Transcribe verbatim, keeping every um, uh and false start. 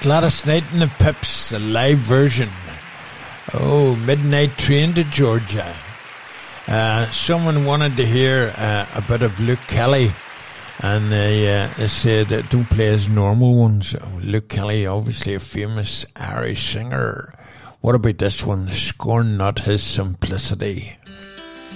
Gladys Knight and the Pips, the live version. Oh, Midnight Train to Georgia. Uh, someone wanted to hear uh, a bit of Luke Kelly, and they, uh, they said uh, don't play his normal ones. Luke Kelly, obviously a famous Irish singer. What about this one? Scorn Not His Simplicity.